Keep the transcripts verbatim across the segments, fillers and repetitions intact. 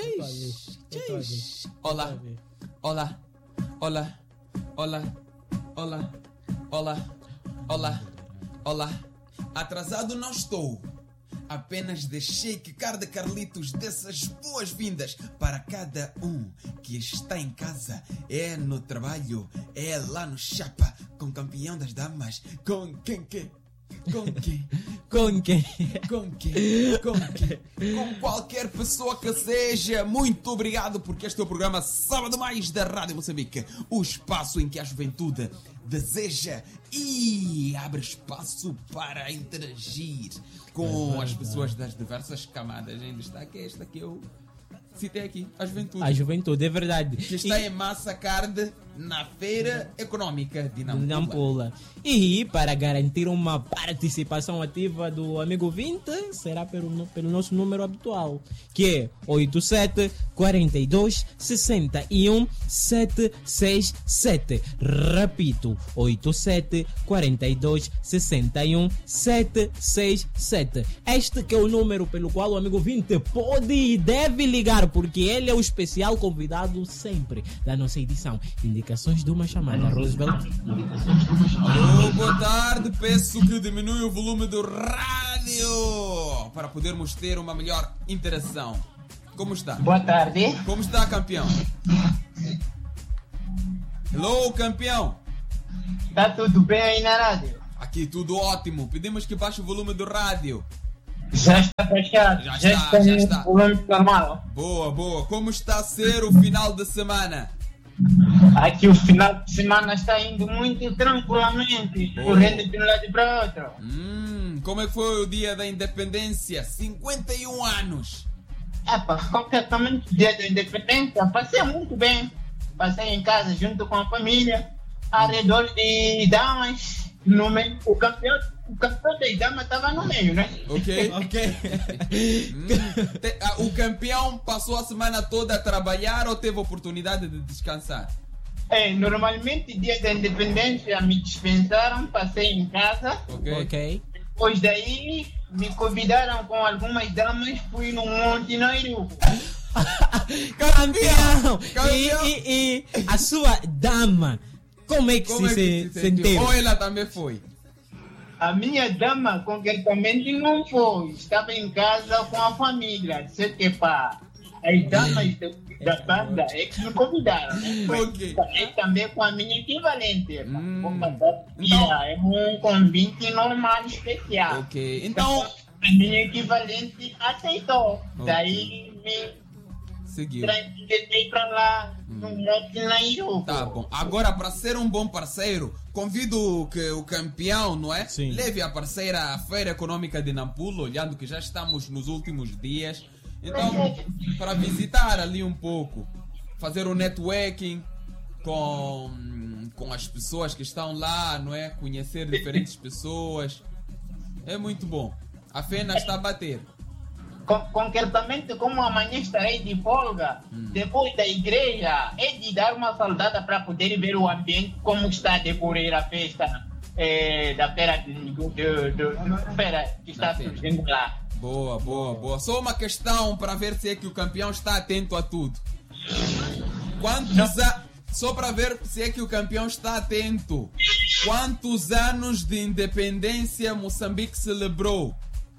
Tchis, tchis. Olá, olá, olá, olá, olá, olá, olá, olá. Atrasado não estou. Apenas deixei que Carda Carlitos desse as boas-vindas para cada um que está em casa, é no trabalho, é lá no Chapa, com campeão das damas, com quem que... Com quem? Com quem? Com quem? Com quem? Com qualquer pessoa que seja. Muito obrigado, porque este é o programa Sábado Mais da Rádio Moçambique. O espaço em que a juventude deseja e abre espaço para interagir com as pessoas das diversas camadas. Em destaque é esta que eu citei aqui, a juventude. A juventude, é verdade. Que está e... em massa card na Feira Econômica de Nampula. Nampula. E para garantir uma participação ativa do amigo vinte, será pelo, pelo nosso número habitual, que é oito sete, quarenta e dois, sessenta e um, sete seis sete. Repito, oito sete, quarenta e dois, sessenta e um, sete seis sete. Este que é o número pelo qual o amigo vinte pode e deve ligar, porque ele é o especial convidado sempre da nossa edição. Indicações de uma chamada. Roosevelt. Alô, boa tarde. Peço que diminua o volume do rádio para podermos ter uma melhor interação. Como está? Boa tarde. Como está, campeão? Hello, campeão. Está tudo bem aí na rádio? Aqui tudo ótimo. Pedimos que baixe o volume do rádio. Já está baixado. Já Já, está, está, já no está. volume normal. Boa, boa. Como está a ser o final de semana? Aqui o final de semana está indo muito tranquilamente, Boa. correndo de um lado para outro. Hum, como é que foi o dia da independência? cinquenta e um anos. Epa, completamente dia da independência, passei muito bem. Passei em casa junto com a família, ao redor de damas, no meio, o campeão, o campeão das damas estava no meio, né? Ok? Ok. Hum, te- ah, o campeão passou a semana toda a trabalhar ou teve oportunidade de descansar? É, normalmente dia da independência me dispensaram, passei em casa. Ok? Ok. Depois daí me convidaram com algumas damas, fui no Monte Nairu. Campeão! Campeão! E, e, e a sua dama, como é que Como se, é que se se sentiu? sentiu? Ou ela também foi? A minha dama concretamente não foi, estava em casa com a família, sei que pá, as damas da banda é que me convidaram, né? Ok. E também com a minha equivalente, pá. Hum. Vou passar Então- é um convite normal especial. Ok. Então, a minha equivalente aceitou, Ok. daí me seguiu. transitei para lá no Monte Nairu. Tá bom. Agora, para ser um bom parceiro, convido que o campeão, não é? Sim. Leve a parceira à Feira Econômica de Nampula, olhando que já estamos nos últimos dias. Então, para visitar ali um pouco, fazer um networking com, com as pessoas que estão lá, não é? Conhecer diferentes pessoas. É muito bom. A Fena está a bater. Con- concretamente, como amanhã estarei de folga, depois da igreja, é de dar uma saudada para poder ver o ambiente, como está a decorrer a festa eh, da feira, de, do, do, do- feira que está Da feira. surgindo lá. Boa, boa, boa. Só uma questão para ver se é que o campeão está atento a tudo. Quantos a... Só para ver se é que o campeão está atento. Quantos anos de independência Moçambique celebrou?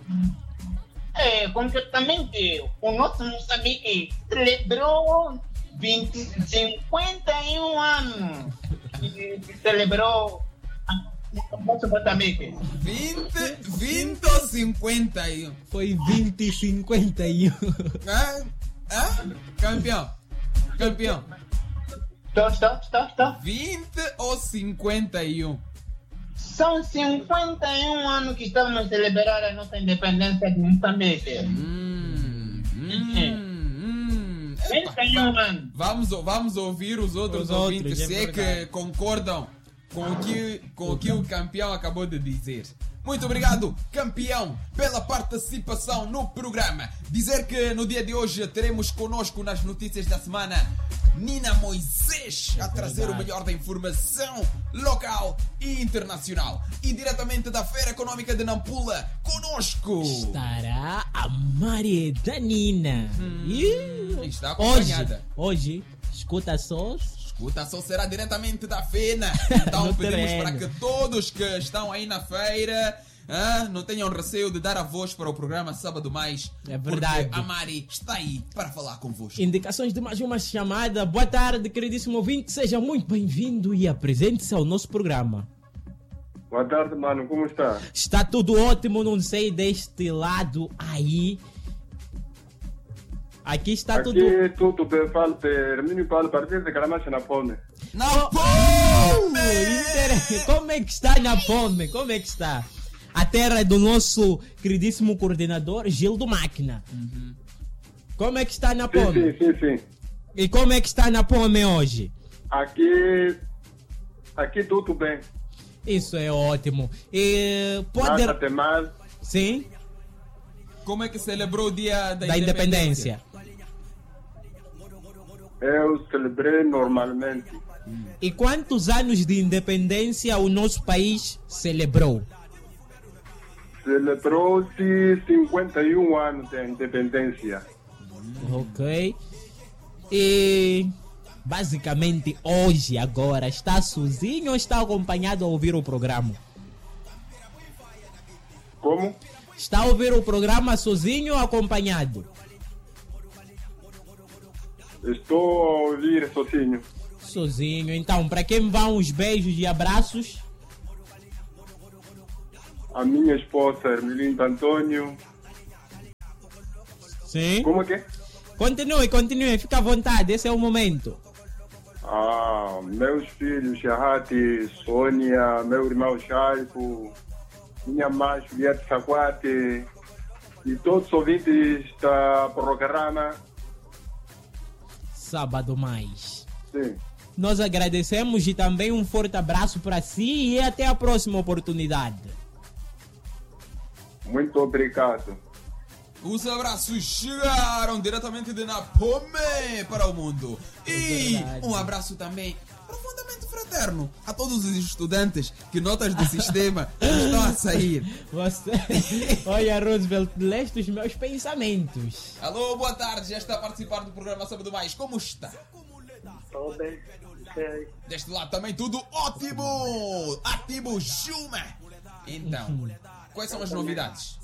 É, concretamente, o nosso Moçambique celebrou vinte, cinquenta e um anos. E celebrou o nosso Moçambique. vinte, vinte ou cinquenta e um? Foi vinte e cinquenta e um. Hã? Hã? Campeão? Campeão? Estou, estou, estou, estou. vinte ou cinquenta e um? São cinquenta e um anos que estamos a celebrar a nossa independência de Moçambique. Hum, hum, hum. Epa, cinquenta e um anos. Vamos, vamos ouvir os outros Os outros, ouvintes, é se é verdade. que concordam com o que, com o que o campeão acabou de dizer. Muito obrigado, campeão, pela participação no programa. Dizer que no dia de hoje teremos conosco nas notícias da semana Nina Moisés a trazer o melhor da informação local e internacional. E diretamente da Feira Econômica de Nampula, conosco Estará a Maria da Nina. Ih, Está Hoje, acompanhada. hoje, escuta só. Escuta, só será diretamente da Fena. Então No pedimos terreno. para que todos que estão aí na feira ah, não tenham receio de dar a voz para o programa Sábado Mais. É verdade. Porque a Mari está aí para falar convosco. Indicações de mais uma chamada. Boa tarde, queridíssimo ouvinte. Seja muito bem-vindo e apresente-se ao nosso programa. Boa tarde, mano. Como está? Está tudo ótimo, não sei deste lado aí. Aqui está Aqui tudo. tudo bem. Falo termino para partir de Caramacha na Pome. Na Oh, Pome! inter- Como é que está na Pome? Como é que está? A terra do nosso queridíssimo coordenador Gildo Máquina. Como é que está na Sim, Pome? sim, sim, sim. E como é que está na Pome hoje? Aqui, aqui tudo bem. Isso é ótimo. E pode. Nada demais. Sim, Como é que celebrou o dia da, da independência. Eu celebrei normalmente. E quantos anos de independência o nosso país celebrou? Celebrou-se cinquenta e um anos de independência. Ok. E basicamente hoje, agora, está sozinho ou está acompanhado a ouvir o programa? Como? Está a ouvir o programa sozinho ou acompanhado? Estou a ouvir sozinho. Sozinho. Então, para quem vão os beijos e abraços? A minha esposa, Ermelinda Antônio. Sim. Como é que é? Continue, continue, fica à vontade, esse é o momento. Ah, meus filhos, Shahati, Sônia, meu irmão Chaico, minha mãe, Juliette Saquate, e todos os ouvintes da programa. Sábado Mais. Sim. Nós agradecemos e também um forte abraço para si e até a próxima oportunidade. Muito obrigado. Os abraços chegaram diretamente de Napome para o mundo. E verdade. um abraço também profundamente fraterno a todos os estudantes que notas do sistema estão a sair. Você... Olha, Roosevelt, leste os meus pensamentos. Alô, boa tarde, já está a participar do programa Sábado Mais. Como está? Estou bem. Ok. Deste lado também tudo ótimo! Ativo Juma! Então, quais são as novidades?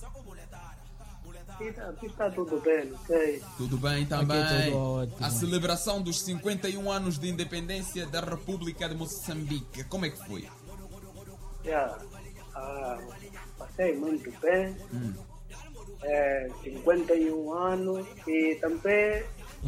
Aqui está tudo bem, ok? Tudo bem Aqui também. tudo ótimo. A celebração dos cinquenta e um anos de independência da República de Moçambique. Como é que foi? Já, ah, passei muito bem. Hum. É, cinquenta e um anos e também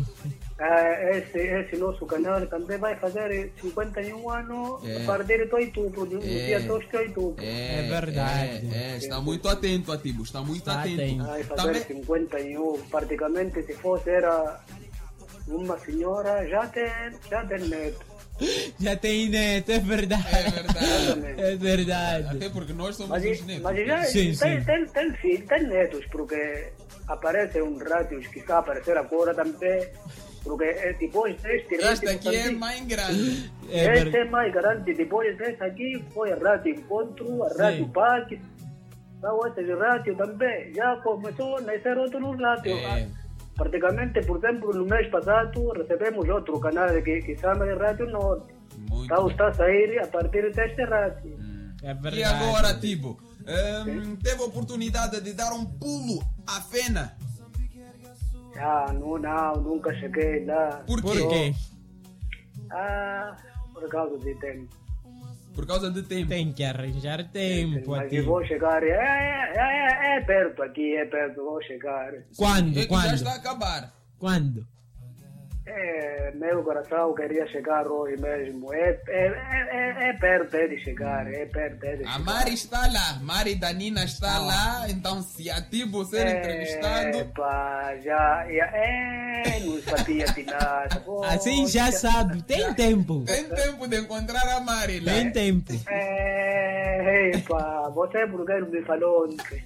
é, esse, esse nosso canal também vai fazer cinquenta e um anos É. a partir de outubro, no É. dia dois de outubro. É verdade. É, é, está muito atento, Ativo. Está muito Está atento. atento. Vai fazer Também, cinquenta e um, praticamente se fosse era uma senhora, já tem, já tem neto. Já tem neto, é verdade. é verdade. É verdade. Até porque nós somos Mas, os netos. mas já Sim, tem, sim. Tem, tem filhos, tem netos, porque aparecem uns rádios que está a aparecer agora também, porque é, depois deste Este rádio aqui é também- mãe grande. É Esse verdade. é mais grande, depois desse aqui foi a Rádio Encontro, a Rádio Sim. Pac, então esse rádio também, já começou a nascer outros rádios. É. Praticamente, por exemplo, no mês passado recebemos outro canal que, que chama de Rádio Norte. Muito Então bem. está a sair a partir deste rádio. É verdade. E agora, Ativo? hum, teve a oportunidade de dar um pulo à Fena. Ah, não, não, nunca cheguei lá. Por Por quê? quê? Ah, por causa de tempo. Por causa de tempo. Tem que arranjar tempo Mas aqui. eu vou chegar, é, é, é, é perto aqui, é perto, vou chegar. Quando? É que já Quando? está a acabar. Quando? É, meu coração queria chegar hoje mesmo. É, é, é, é perto é de chegar, é perto é de A chegar. Mari está lá. Mari Danina está lá. Então, se Ativo ser entrevistado. Epa, já, já, é, não sabia de nada. Assim já sabe. Tem tempo. Tem tempo de encontrar a Mari lá. Tem tempo. É, epa, você porque não me falou ontem.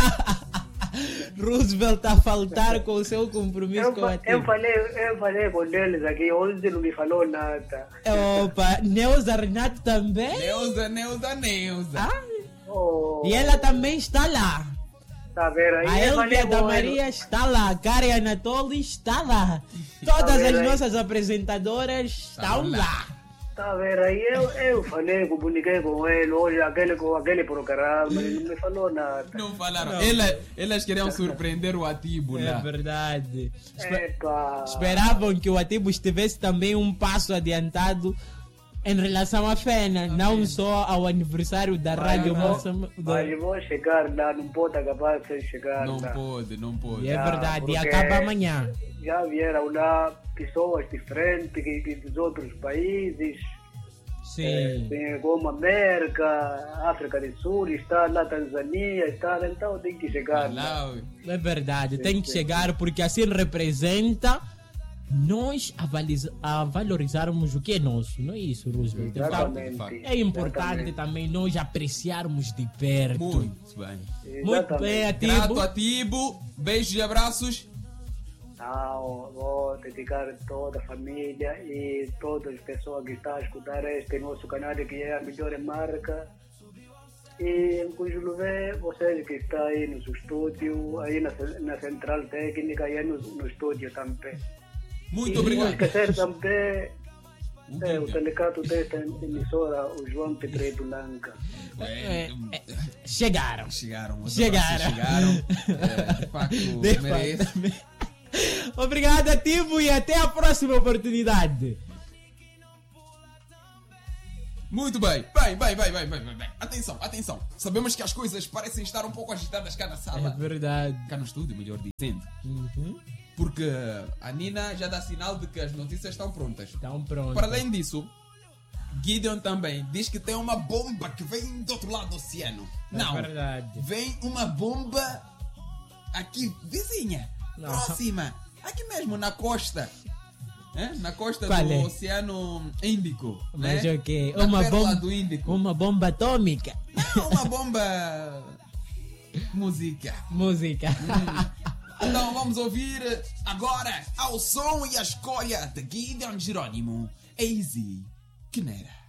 Roosevelt a faltar com o seu compromisso Eu, com a eu, Ativo. falei, eu falei com eles aqui, ontem não me falou nada. Opa, Neuza Renato também? Neuza, Neuza, Neuza. Ah, Oh, e ela também está lá. Tá a ver aí? A é Elvia da Bueno. Maria está lá, a Karen Anatoly está lá. Todas Tá as vendo? nossas apresentadoras estão lá. Tá a ver aí? Eu, eu falei, comuniquei com ele hoje, aquele, com aquele programa, ele não me falou nada. Não falaram. Não. Ela, elas queriam surpreender o Atibo É lá. verdade. Espe- Epa. Esperavam que o Atibo estivesse também um passo adiantado em relação à Fena, não só ao aniversário da Rádio não. Moça. Mas vou chegar lá, não pode acabar sem chegar Não lá. pode, não pode. E é Ah, verdade, e porque- acaba amanhã. Já vieram lá pessoas diferentes que, que dos outros países, Sim. tem como América, África do Sul, está lá Tanzânia, está, então tem que chegar lá. Malawi. É verdade, tem que chegar porque assim representa nós a, valisa- a valorizarmos o que é nosso, não é isso, Roosevelt? Então, Exatamente. é importante Exatamente. também nós apreciarmos de perto. Muito bem. Muito bem, Exatamente. Grato, Atibo. Atibo. Beijos e abraços. Não, vou dedicar a toda a família e todas as pessoas que estão a escutar este nosso canal que é a melhor marca. E em cujo lugar, vocês que estão aí no seu estúdio, aí na, na central técnica e aí no, no estúdio também. Muito e não obrigado. esquecer também O é, o quê? telecato desta emissora, o João Pedro Blanca. É, É, é, chegaram. Chegaram. os Chegaram. abraços Chegaram. É, de facto, De merece. fato. Obrigado, Ativo, e até a próxima oportunidade. Muito bem. Bem, bem, bem, bem, bem, bem, bem. Atenção, atenção. Sabemos que as coisas parecem estar um pouco agitadas cá na É sala. verdade. Cá no estúdio, melhor dizendo. Uhum. Porque a Nina já dá sinal de que as notícias estão prontas. Então pronto. Para além disso, Gideon também diz que tem uma bomba que vem do outro lado do oceano. É Não, verdade. vem uma bomba aqui, vizinha, Não. próxima, aqui mesmo na costa. É? Na costa Qual do é? Oceano Índico. Mas né? ok, Na uma pérola bomba, do Índico. uma bomba atômica. Não, uma bomba. Música. Música. Então vamos ouvir agora ao som e a escolha de Gideon Jerônimo. Easy. Que nera.